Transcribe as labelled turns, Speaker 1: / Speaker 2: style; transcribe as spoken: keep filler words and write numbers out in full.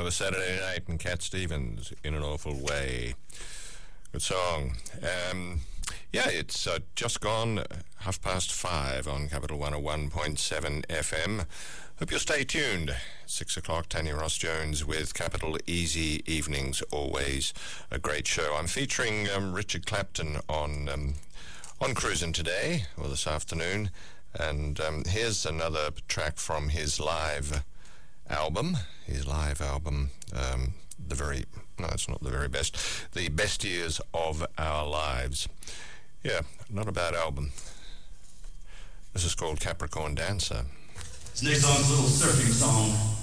Speaker 1: of a Saturday night and Cat Stevens, In an Awful Way. Good song. Um, yeah, it's uh, just gone uh, half past five on Capital one oh one point seven F M. Hope you'll stay tuned. Six o'clock, Tanya Ross-Jones with Capital Easy Evenings, always a great show. I'm featuring um, Richard Clapton on um, on Cruisin' today, or this afternoon, and um, here's another track from his live album, his live album, um, the very, no, it's not the very best, the best years of our lives. Yeah, not a bad album. This is called Capricorn Dancer.
Speaker 2: This next song's a little surfing song.